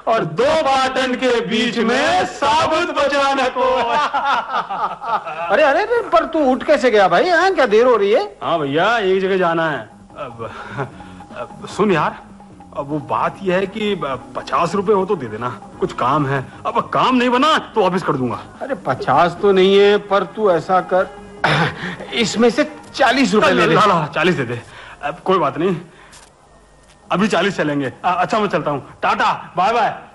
और 2 बाटन के बीच में साबुत बचाने को। अरे अरे पर तू उठ कैसे गया भाई? यहाँ क्या देर हो रही है? हाँ भैया, एक जगह जाना है। अब सुन यार, अब वो बात यह है कि 50 रुपए हो तो दे देना, कुछ काम है। अब काम नहीं बना तो वापस कर दूंगा। अरे 50 तो नहीं है, पर तू ऐसा कर, इसमें से 40 रुपए ले ले। 40 दे दे। अब कोई बात नहीं, अभी 40 चलेंगे। अच्छा मैं चलता हूँ, टाटा बाय बाय।